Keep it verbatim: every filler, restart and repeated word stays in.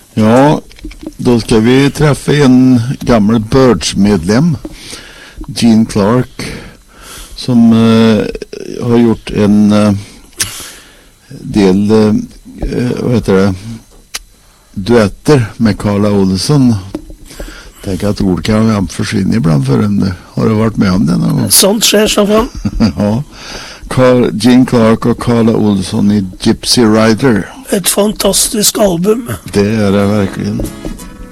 Ja, då ska vi träffa en gammal Birds-medlem, Gene Clark, som uh, har gjort en uh, del uh, vad heter det, duetter med Carla Olsson. Tänk att ord kan försvinna ibland för en. Har du varit med om det någon gång? Sånt sker så fram. Ja. Carl, Gene Clark och Carla Olsson i Gypsy Rider. Ett fantastiskt album. Det är det verkligen.